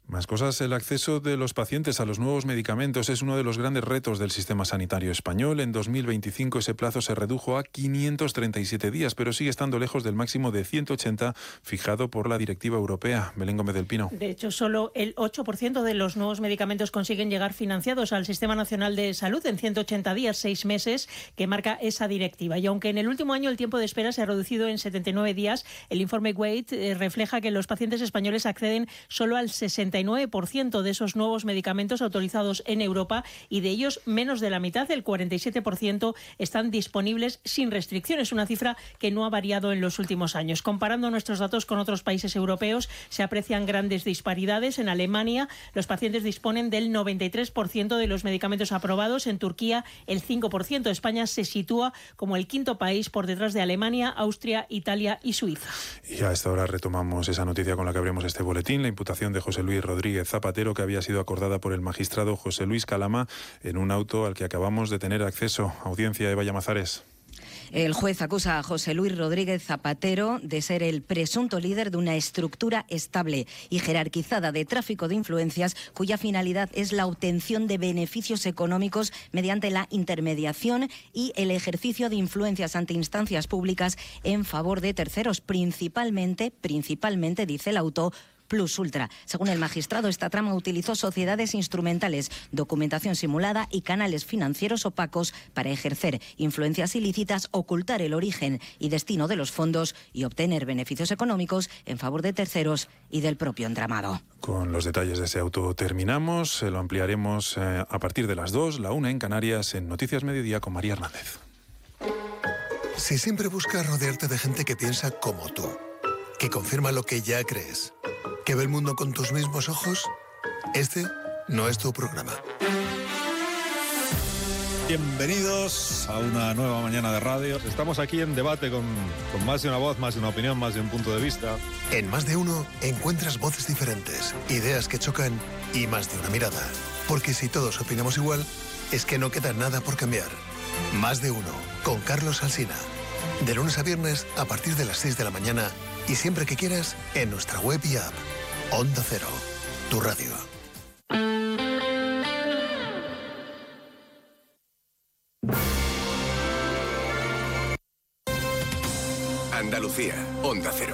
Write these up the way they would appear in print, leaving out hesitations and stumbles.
Más cosas, el acceso de los pacientes a los nuevos medicamentos es uno de los grandes retos del sistema sanitario español. En 2025 ese plazo se redujo a 537 días, pero sigue estando lejos del máximo de 180 fijado por la directiva europea. Belén Gómez del Pino. De hecho, solo el 8% de los nuevos medicamentos consiguen llegar financiados al Sistema Nacional de Salud en 180 días, 6 meses, que marca esa directiva. Y aunque en el último año el tiempo de espera se ha reducido en 79 días, el informe Wait refleja que los pacientes españoles acceden solo al 69% de esos nuevos medicamentos autorizados en Europa, y de ellos menos de la mitad, el 47%, están disponibles sin restricciones, una cifra que no ha variado en los últimos años. Comparando nuestros datos con otros países europeos, se aprecian grandes disparidades. En Alemania, los pacientes disponen del 93% de los medicamentos aprobados, en Turquía el 5%. España se sitúa como el quinto país por detrás de Alemania, Austria, Italia y Suiza. Y a esta hora retomamos esa noticia con la que abrimos este boletín, la imputación de José Luis Rodríguez Zapatero, que había sido acordada por el magistrado José Luis Calama en un auto al que acabamos de tener acceso. Audiencia, Eva Llamazares. El juez acusa a José Luis Rodríguez Zapatero de ser el presunto líder de una estructura estable y jerarquizada de tráfico de influencias, cuya finalidad es la obtención de beneficios económicos mediante la intermediación y el ejercicio de influencias ante instancias públicas en favor de terceros, principalmente, dice el auto, Plus Ultra. Según el magistrado, esta trama utilizó sociedades instrumentales, documentación simulada y canales financieros opacos para ejercer influencias ilícitas, ocultar el origen y destino de los fondos y obtener beneficios económicos en favor de terceros y del propio entramado. Con los detalles de ese auto terminamos. Lo ampliaremos a partir de las 2, la 1 en Canarias, en Noticias Mediodía con María Hernández. Si siempre buscas rodearte de gente que piensa como tú, que confirma lo que ya crees, que ve el mundo con tus mismos ojos, este no es tu programa. Bienvenidos a una nueva mañana de radio. Estamos aquí en debate con más de una voz, más de una opinión, más de un punto de vista. En Más de Uno encuentras voces diferentes, ideas que chocan y más de una mirada. Porque si todos opinamos igual, es que no queda nada por cambiar. Más de Uno, con Carlos Alsina. De lunes a viernes a partir de las 6 de la mañana y siempre que quieras en nuestra web y app. Onda Cero, tu radio. Andalucía, Onda Cero.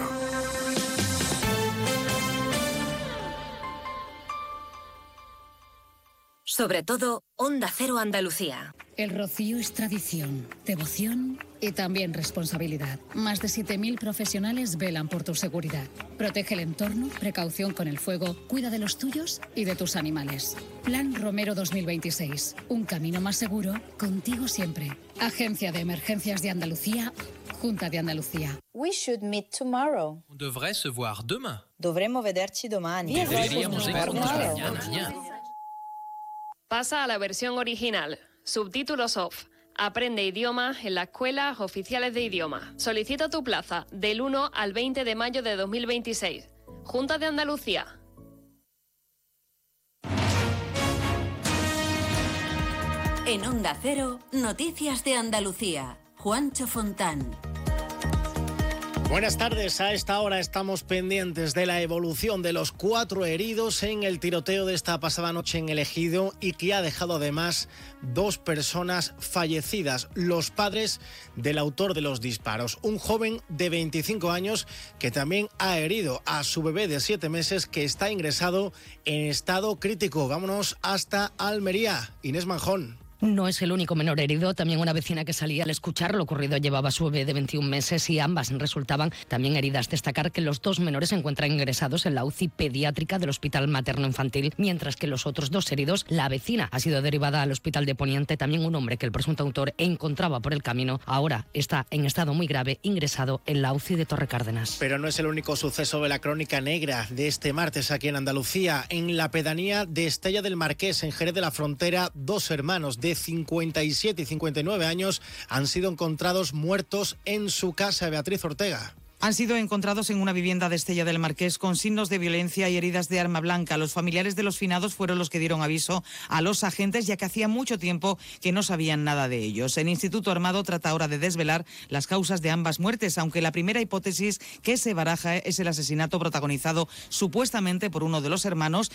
Sobre todo, Onda Cero Andalucía. El rocío es tradición, devoción y también responsabilidad. Más de 7.000 profesionales velan por tu seguridad. Protege el entorno, precaución con el fuego, cuida de los tuyos y de tus animales. Plan Romero 2026. Un camino más seguro, contigo siempre. Agencia de Emergencias de Andalucía, Junta de Andalucía. We should meet tomorrow. On devrait se voir demain. Dovremmo vederci domani. Deberíamos encontrarnos mañana. Pasa a la versión original. Subtítulos off. Aprende idiomas en las escuelas oficiales de idioma. Solicita tu plaza del 1 al 20 de mayo de 2026. Junta de Andalucía. En Onda Cero, Noticias de Andalucía. Juancho Fontán. Buenas tardes, a esta hora estamos pendientes de la evolución de los 4 heridos en el tiroteo de esta pasada noche en El Ejido y que ha dejado además 2 personas fallecidas, los padres del autor de los disparos, un joven de 25 años que también ha herido a su bebé de 7 meses que está ingresado en estado crítico. Vámonos hasta Almería, Inés Manjón. No es el único menor herido, también una vecina que salía al escuchar lo ocurrido llevaba a su bebé de 21 meses y ambas resultaban también heridas. Destacar que los 2 menores se encuentran ingresados en la UCI pediátrica del Hospital Materno Infantil, mientras que los otros 2 heridos, la vecina ha sido derivada al Hospital de Poniente, también un hombre que el presunto autor encontraba por el camino, ahora está en estado muy grave, ingresado en la UCI de Torrecárdenas. Pero no es el único suceso de la crónica negra de este martes aquí en Andalucía. En la pedanía de Estella del Marqués, en Jerez de la Frontera, 2 hermanos de 57 y 59 años han sido encontrados muertos en su casa. Beatriz Ortega. Han sido encontrados en una vivienda de Estella del Marqués con signos de violencia y heridas de arma blanca. Los familiares de los finados fueron los que dieron aviso a los agentes, ya que hacía mucho tiempo que no sabían nada de ellos. El Instituto Armado trata ahora de desvelar las causas de ambas muertes, aunque la primera hipótesis que se baraja es el asesinato protagonizado supuestamente por uno de los hermanos,